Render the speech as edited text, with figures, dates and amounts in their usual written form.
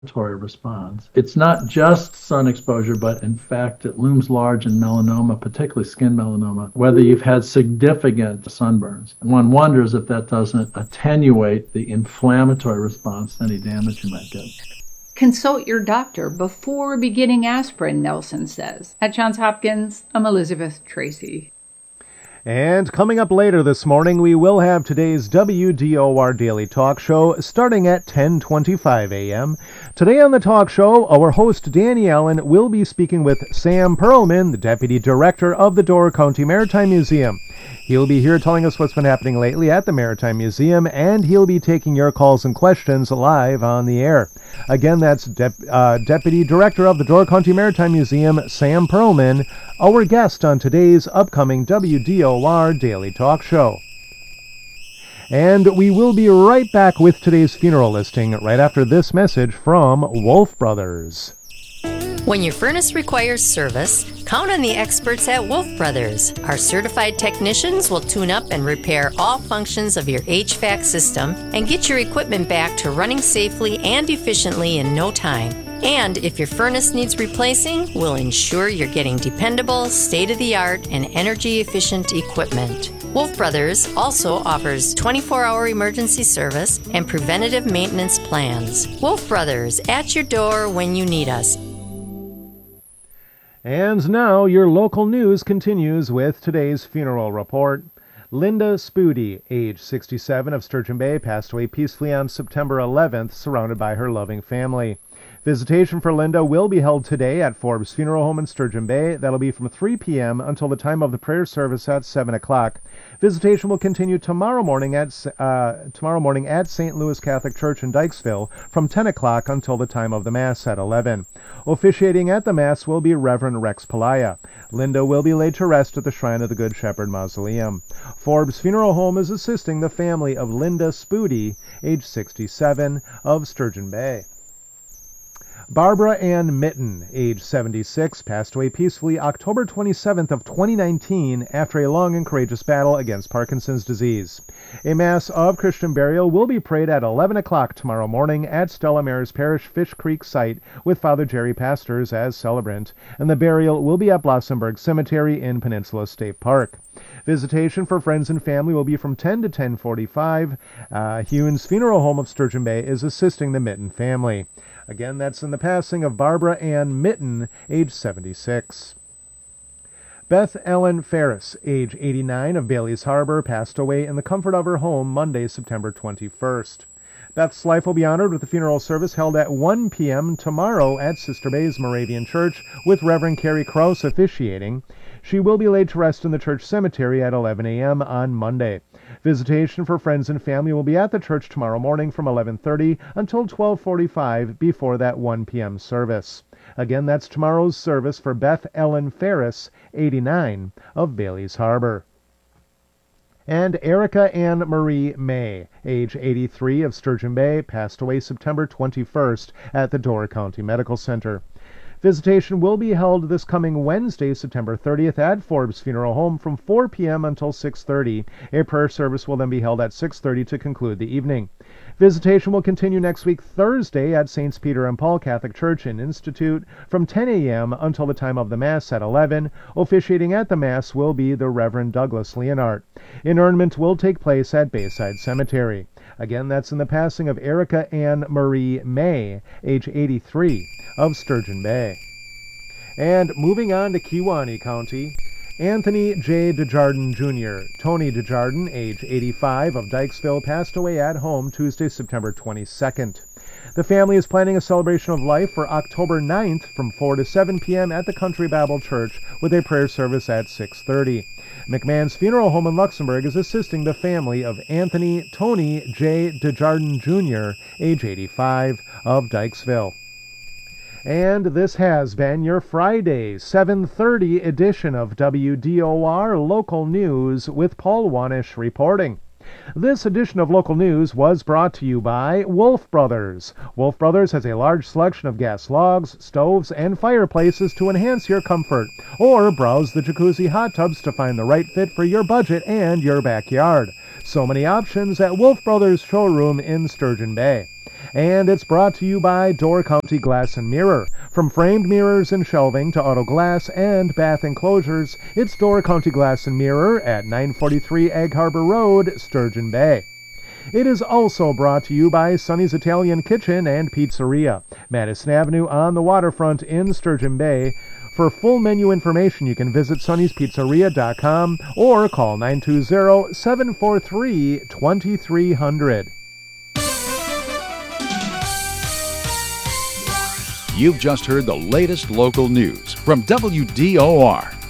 response. It's not just sun exposure, but in fact, it looms large in melanoma, particularly skin melanoma, whether you've had significant sunburns. And one wonders if that doesn't attenuate the inflammatory response to any damage you might get. Consult your doctor before beginning aspirin, Nelson says. At Johns Hopkins, I'm Elizabeth Tracy. And coming up later this morning, we will have today's WDOR Daily Talk Show starting at 10:25 a.m. Today on the talk show, our host Danny Allen will be speaking with Sam Perlman, the Deputy Director of the Door County Maritime Museum. He'll be here telling us what's been happening lately at the Maritime Museum, and he'll be taking your calls and questions live on the air. Again, that's Deputy Director of the Door County Maritime Museum, Sam Perlman, our guest on today's upcoming WDOR Daily Talk Show. And we will be right back with today's funeral listing right after this message from Wolf Brothers. When your furnace requires service, count on the experts at Wolf Brothers. Our certified technicians will tune up and repair all functions of your HVAC system and get your equipment back to running safely and efficiently in no time. And if your furnace needs replacing, we'll ensure you're getting dependable, state-of-the-art, and energy-efficient equipment. Wolf Brothers also offers 24-hour emergency service and preventative maintenance plans. Wolf Brothers, at your door when you need us. And now your local news continues with today's funeral report. Linda Spoody, age 67, of Sturgeon Bay, passed away peacefully on September 11th, surrounded by her loving family. Visitation for Linda will be held today at Forbes Funeral Home in Sturgeon Bay. That'll be from 3 p.m. until the time of the prayer service at 7 o'clock. Visitation will continue tomorrow morning at St. Louis Catholic Church in Dykesville from 10 o'clock until the time of the Mass at 11. Officiating at the Mass will be Reverend Rex Pelaya. Linda will be laid to rest at the Shrine of the Good Shepherd Mausoleum. Forbes Funeral Home is assisting the family of Linda Spoody, age 67, of Sturgeon Bay. Barbara Ann Mitten, age 76, passed away peacefully October 27th of 2019 after a long and courageous battle against Parkinson's disease. A Mass of Christian burial will be prayed at 11 o'clock tomorrow morning at Stella Maris Parish Fish Creek site with Father Jerry Pastors as celebrant, and the burial will be at Blossomburg Cemetery in Peninsula State Park. Visitation for friends and family will be from 10 to 10:45. Hewens Funeral Home of Sturgeon Bay is assisting the Mitten family. Again, that's in the passing of Barbara Ann Mitten, age 76. Beth Ellen Ferris, age 89, of Bailey's Harbor, passed away in the comfort of her home Monday, September 21st. Beth's life will be honored with a funeral service held at 1 p.m. tomorrow at Sister Bay's Moravian Church with Reverend Carrie Krause officiating. She will be laid to rest in the church cemetery at 11 a.m. on Monday. Visitation for friends and family will be at the church tomorrow morning from 11:30 until 12:45 before that 1 p.m. service. Again, that's tomorrow's service for Beth Ellen Ferris, 89, of Bailey's Harbor. And Erica Ann Marie May, age 83, of Sturgeon Bay, passed away September 21st at the Door County Medical Center. Visitation will be held this coming Wednesday, September 30th at Forbes Funeral Home from 4 p.m. until 6:30. A prayer service will then be held at 6:30 to conclude the evening. Visitation will continue next week Thursday at Saints Peter and Paul Catholic Church and Institute from 10 a.m. until the time of the Mass at 11. Officiating at the Mass will be the Reverend Douglas Leonard. Interment will take place at Bayside Cemetery. Again, that's in the passing of Erica Ann Marie May, age 83, of Sturgeon Bay. And moving on to Kewaunee County, Anthony J. Desjardins Jr., Tony Desjardins, age 85, of Dykesville, passed away at home Tuesday, September 22nd. The family is planning a celebration of life for October 9th from 4 to 7 p.m. at the Country Bible Church with a prayer service at 6:30. McMahon's Funeral Home in Luxembourg is assisting the family of Anthony Tony J. Desjardins Jr., age 85, of Dykesville. And this has been your Friday 7:30 edition of WDOR Local News with Paul Wanish reporting. This edition of Local News was brought to you by Wolf Brothers. Wolf Brothers has a large selection of gas logs, stoves, and fireplaces to enhance your comfort. Or browse the jacuzzi hot tubs to find the right fit for your budget and your backyard. So many options at Wolf Brothers Showroom in Sturgeon Bay. And it's brought to you by Door County Glass and Mirror. From framed mirrors and shelving to auto glass and bath enclosures, it's Door County Glass and Mirror at 943 Egg Harbor Road, Sturgeon Bay. It is also brought to you by Sonny's Italian Kitchen and Pizzeria, Madison Avenue on the waterfront in Sturgeon Bay. For full menu information, you can visit sonnyspizzeria.com or call 920-743-2300. You've just heard the latest local news from WDOR.